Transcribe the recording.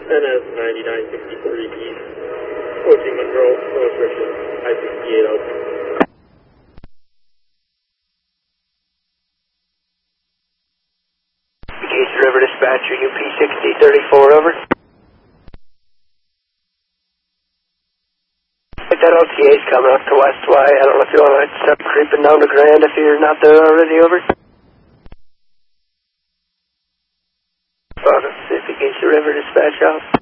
NS 9963 East, approaching Monroe, no restriction, I-68 out. East River Dispatcher, UP 6034, over. That LTA is coming up to West Y. I don't know if you want to start creeping down to Grand if you're not there already, over. Pacific East River Dispatch out.